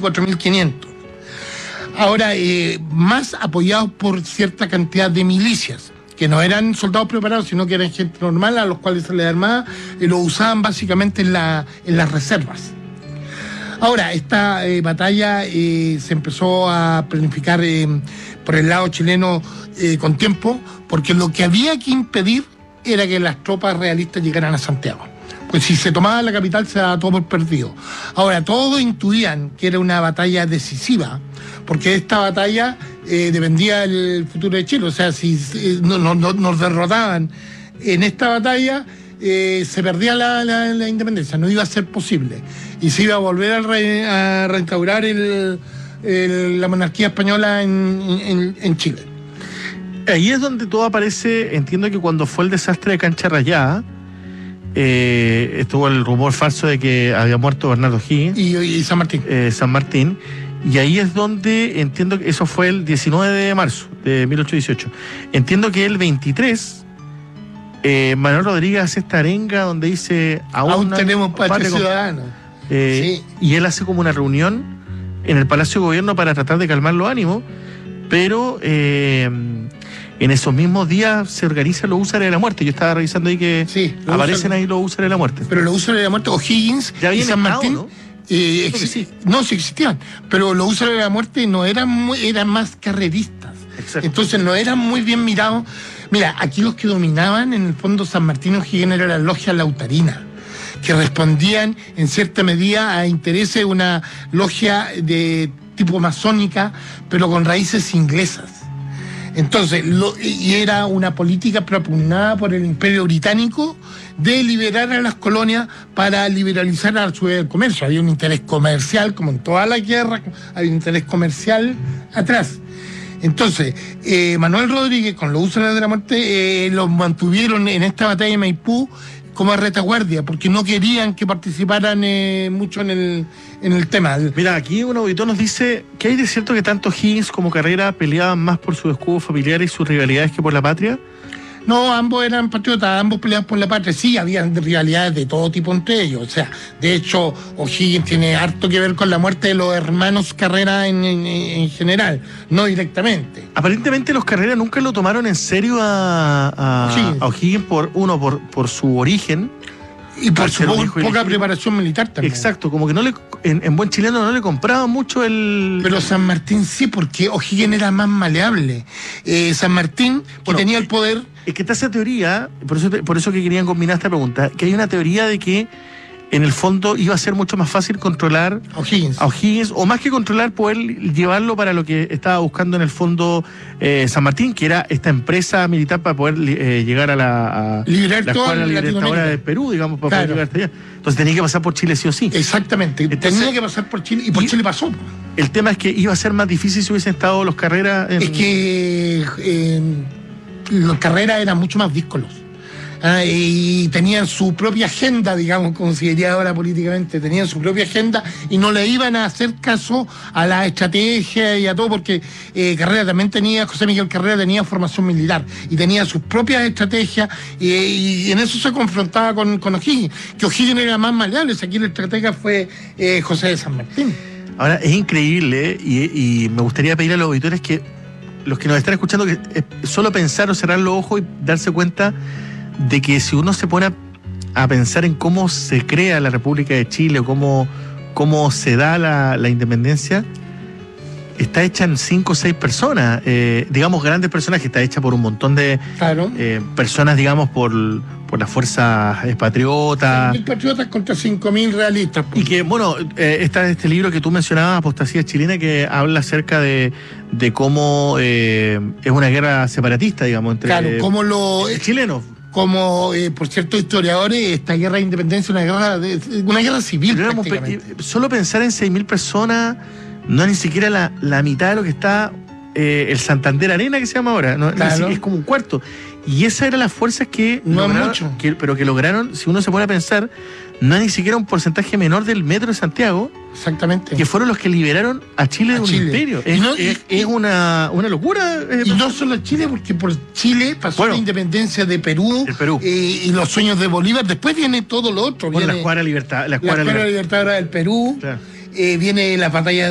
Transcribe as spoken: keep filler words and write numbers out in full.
veinticuatro mil quinientos. Ahora, eh, más apoyados por cierta cantidad de milicias, que no eran soldados preparados, sino que eran gente normal a los cuales se les armaba y lo usaban básicamente en, la, en las reservas. Ahora, esta eh, batalla eh, se empezó a planificar eh, por el lado chileno eh, con tiempo, porque lo que había que impedir era que las tropas realistas llegaran a Santiago. Pues si se tomaba la capital se daba todo por perdido. Ahora, todos intuían que era una batalla decisiva, porque de esta batalla eh, dependía el futuro de Chile. O sea, si eh, no, no, no, nos derrotaban en esta batalla, eh, se perdía la, la, la independencia, no iba a ser posible. Y se iba a volver a, re, a reinstaurar el, el, la monarquía española en, en, en Chile. Ahí es donde todo aparece. Entiendo que cuando fue el desastre de Cancha Rayada, eh, estuvo el rumor falso de que había muerto Bernardo O'Higgins y, y San Martín. Eh, San Martín. Y ahí es donde entiendo que eso fue el diecinueve de marzo de mil ochocientos dieciocho. Entiendo que el veintitrés, eh, Manuel Rodríguez hace esta arenga donde dice aún, aún tenemos patria ciudadana. Eh, sí. Y él hace como una reunión en el Palacio de Gobierno para tratar de calmar los ánimos, pero eh, en esos mismos días se organizan los húsares de la muerte. Yo estaba revisando ahí que sí, aparecen ahí los húsares de la muerte. Pero los húsares de la muerte, O'Higgins y San Martín, ¿no? Eh, ex sí. No, sí existían, pero los húsares de la muerte no eran muy, eran más carreristas. Exacto. Entonces no eran muy bien mirados. Mira, aquí los que dominaban en el fondo San Martín O'Higgins era la logia lautarina, que respondían en cierta medida a intereses de una logia de tipo masónica, pero con raíces inglesas. Entonces, lo, y era una política propugnada por el Imperio Británico de liberar a las colonias para liberalizar a su vez el comercio. Había un interés comercial, como en toda la guerra, había un interés comercial atrás. Entonces, eh, Manuel Rodríguez, con los húsares de la muerte, eh, los mantuvieron en esta batalla de Maipú como a retaguardia, porque no querían que participaran eh, mucho en el, en el tema. Mira, aquí un auditor nos dice que hay de cierto que tanto Higgins como Carrera peleaban más por su escudo familiar y sus rivalidades que por la patria. No, ambos eran patriotas, ambos peleaban por la patria. Sí, había rivalidades de todo tipo entre ellos. O sea, de hecho, O'Higgins tiene harto que ver con la muerte de los hermanos Carrera en, en, en general, no directamente. Aparentemente los Carrera nunca lo tomaron en serio a, a O'Higgins, a O'Higgins por, uno, por, por su origen. Y por su po poca preparación militar también. Exacto, como que no le, en, en buen chileno no le compraban mucho el... Pero San Martín sí, porque O'Higgins era más maleable. Eh, San Martín, que bueno, tenía el poder... Es que está esa teoría, por eso, por eso que querían combinar esta pregunta, que hay una teoría de que en el fondo iba a ser mucho más fácil controlar O'Higgins. a O'Higgins, o más que controlar, poder llevarlo para lo que estaba buscando en el fondo eh, San Martín, que era esta empresa militar para poder eh, llegar a la, a, liberar la toda la libertadora de Perú, digamos, para claro. poder llegar hasta allá. Entonces tenía que pasar por Chile sí o sí. Exactamente, Entonces, tenía que pasar por Chile y por y Chile pasó. El tema es que iba a ser más difícil si hubiesen estado los Carreras en... Es que eh, los Carreras eran mucho más díscolos. Ah, y tenían su propia agenda, digamos, como se diría ahora políticamente, tenían su propia agenda y no le iban a hacer caso a la estrategia y a todo, porque eh, Carrera también tenía, José Miguel Carrera tenía formación militar y tenía sus propias estrategias y, y en eso se confrontaba con, con O'Higgins, que O'Higgins era más maleable, aquí el estratega fue eh, José de San Martín. Ahora, es increíble y, y me gustaría pedir a los auditores que, los que nos están escuchando, que eh, solo pensar o cerrar los ojos y darse cuenta de que si uno se pone a, a pensar en cómo se crea la República de Chile o cómo, cómo se da la, la independencia, está hecha en cinco o seis personas, eh, digamos grandes personas, que está hecha por un montón de claro. eh, personas, digamos, por, por las fuerzas patriotas. seis mil patriotas contra cinco mil realistas. Pues. Y que, bueno, eh, está este libro que tú mencionabas, Apostasía Chilena, que habla acerca de, de cómo eh, es una guerra separatista, digamos, entre claro, cómo lo, eh, chilenos. Como, eh, por ciertos historiadores, esta guerra de independencia es una guerra, de, una guerra civil. Prácticamente. Solo pensar en seis mil personas no es ni siquiera la, la mitad de lo que está eh, el Santander Arena, que se llama ahora. No, claro. Es como un cuarto. Y esas eran las fuerzas que no lograron, mucho. Que, pero que lograron, si uno se pone a pensar, no es ni siquiera un porcentaje menor del metro de Santiago. Exactamente. Que fueron los que liberaron a Chile a de un Chile. imperio. Es, no, es, es una, una locura. Y no solo a Chile, porque por Chile pasó bueno, la independencia de Perú, el Perú. Eh, y los sueños de Bolívar. Después viene todo lo otro. Bueno, viene la Escuadra Libertad, la Escuadra Libertadora del Perú. Claro. Eh, viene la batalla